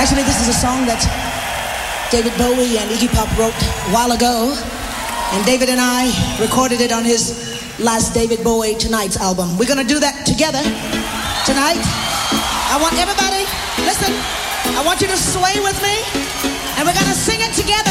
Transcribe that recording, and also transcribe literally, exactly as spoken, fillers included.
Actually, this is a song that David Bowie and Iggy Pop wrote a while ago, and David and I recorded it on his last David Bowie Tonight's album. We're gonna do that together tonight. I want everybody, listen, I want you to sway with me, and we're gonna sing it together.